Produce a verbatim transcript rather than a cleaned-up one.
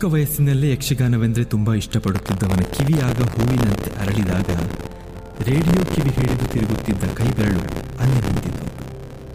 ಚಿಕ್ಕ ವಯಸ್ಸಿನಲ್ಲೇ ಯಕ್ಷಗಾನವೆಂದರೆ ತುಂಬ ಇಷ್ಟಪಡುತ್ತಿದ್ದವನ ಕಿವಿಯಾಗ ಹೂವಿನಂತೆ ಅರಳಿದಾಗ ರೇಡಿಯೋ ಕಿವಿ ಹಿಡಿದು ತಿರುಗುತ್ತಿದ್ದ ಕೈಬೆರಳು ಅಲ್ಲಿ ನಿಂತಿತು.